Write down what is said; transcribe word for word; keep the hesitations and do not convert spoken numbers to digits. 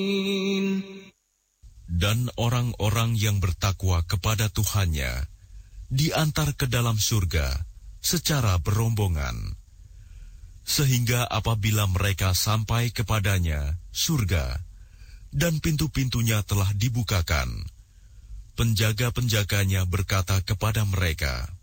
Dan orang-orang yang bertakwa kepada Tuhannya diantar ke dalam surga secara berombongan, sehingga apabila mereka sampai kepadanya surga dan pintu-pintunya telah dibukakan, penjaga-penjaganya berkata kepada mereka,